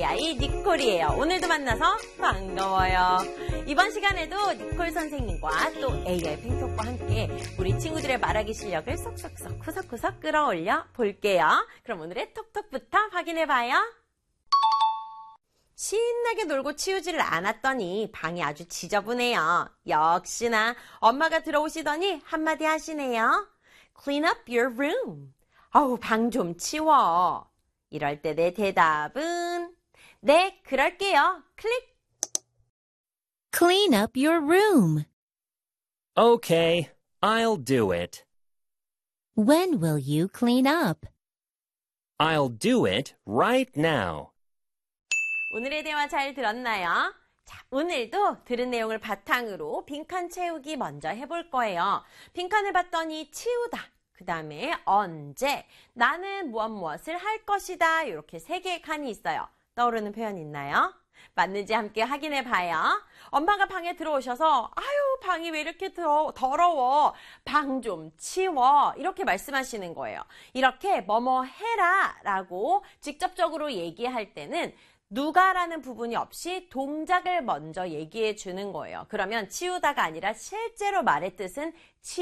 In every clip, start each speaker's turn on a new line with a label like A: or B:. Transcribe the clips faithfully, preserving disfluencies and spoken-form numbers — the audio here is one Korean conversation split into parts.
A: 에이아이 니콜이에요. 오늘도 만나서 반가워요. 이번 시간에도 니콜 선생님과 또 에이아이 팽톡과 함께 우리 친구들의 말하기 실력을 쏙쏙쏙 구석구석 끌어올려 볼게요. 그럼 오늘의 톡톡부터 확인해봐요. 신나게 놀고 치우지를 않았더니 방이 아주 지저분해요. 역시나 엄마가 들어오시더니 한마디 하시네요. Clean up your room. 아우, 방 좀 치워. 이럴 때 내 대답은 네, 그럴게요. 클릭.
B: Clean up your room.
C: Okay, I'll do it.
B: When will you clean up?
C: I'll do it right now.
A: 오늘의 대화 잘 들었나요? 자, 오늘도 들은 내용을 바탕으로 빈칸 채우기 먼저 해볼 거예요. 빈칸을 봤더니 치우다, 그 다음에 언제, 나는 무엇 무엇을 할 것이다, 이렇게 세 개의 칸이 있어요. 떠오르는 표현 있나요? 맞는지 함께 확인해 봐요. 엄마가 방에 들어오셔서 아유, 방이 왜 이렇게 더러, 더러워, 방 좀 치워, 이렇게 말씀하시는 거예요. 이렇게 뭐뭐 해라 라고 직접적으로 얘기할 때는 누가라는 부분이 없이 동작을 먼저 얘기해 주는 거예요. 그러면 치우다가 아니라 실제로 말의 뜻은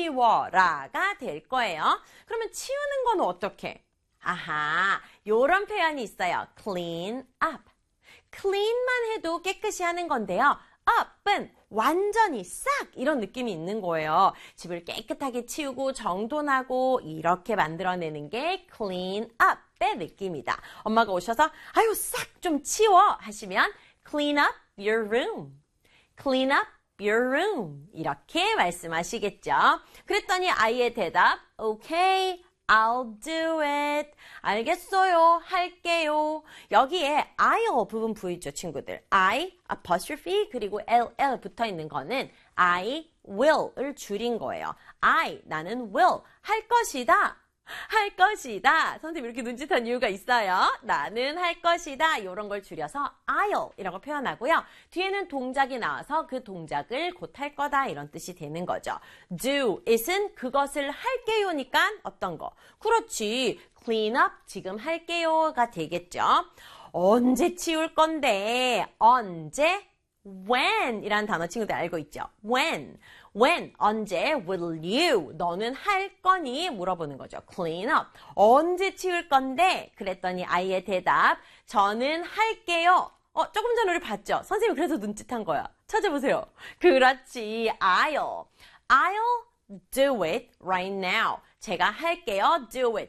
A: 치워라가 될 거예요. 그러면 치우는 건 어떻게? 아하, 요런 표현이 있어요. clean up. clean만 해도 깨끗이 하는 건데요. up은 완전히 싹 이런 느낌이 있는 거예요. 집을 깨끗하게 치우고 정돈하고 이렇게 만들어내는 게 clean up의 느낌이다. 엄마가 오셔서 아유, 싹 좀 치워 하시면 clean up your room. clean up your room. 이렇게 말씀하시겠죠. 그랬더니 아이의 대답 okay, I'll do it. 알겠어요. 할게요. 여기에 I'll 부분 보이죠, 친구들? I, apostrophe, 그리고 ell 붙어 있는 거는 I will을 줄인 거예요. I, 나는 will, 할 것이다. 할 것이다. 선생님 이렇게 눈짓한 이유가 있어요. 나는 할 것이다. 이런 걸 줄여서 I'll 이라고 표현하고요. 뒤에는 동작이 나와서 그 동작을 곧 할 거다 이런 뜻이 되는 거죠. Do it은 그것을 할게요니까 어떤 거? 그렇지. clean up 지금 할게요가 되겠죠. 언제 치울 건데? 언제? when 이라는 단어 친구들 알고 있죠? when. when, 언제, will you, 너는 할 거니? 물어보는 거죠. clean up. 언제 치울 건데? 그랬더니 아이의 대답, 저는 할게요. 어, 조금 전에 우리 봤죠? 선생님 그래서 눈짓한 거야. 찾아보세요. 그렇지. I'll. I'll do it right now. 제가 할게요. do it.